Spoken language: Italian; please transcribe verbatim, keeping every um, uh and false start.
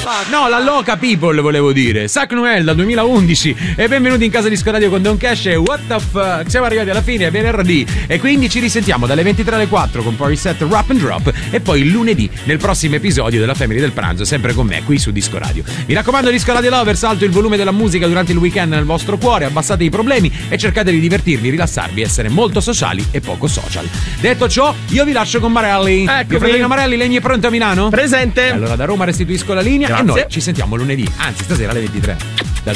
No, la loca people volevo dire. Sac Noel dal duemilaundici. E benvenuti in casa di Disco Radio con Don Cash e What the Fuck. Siamo arrivati alla fine, è venerdì. E quindi ci risentiamo dalle ventitré alle quattro con Party Set Wrap and Drop. E poi lunedì nel prossimo episodio della Family del Pranzo, sempre con me qui su Disco Radio. Mi raccomando, Disco Radio Lovers, alto il volume della musica durante il weekend nel vostro cuore, abbassate i problemi e cercate di divertirvi, rilassarvi, essere molto sociali e poco social. Detto ciò, io vi lascio con Marelli. Eccomi. Mio fratellino Marelli, lei è pronto a Milano? Presente. Allora da Roma restituisco la linea. Grazie. E noi ci sentiamo lunedì, anzi stasera alle ventitré.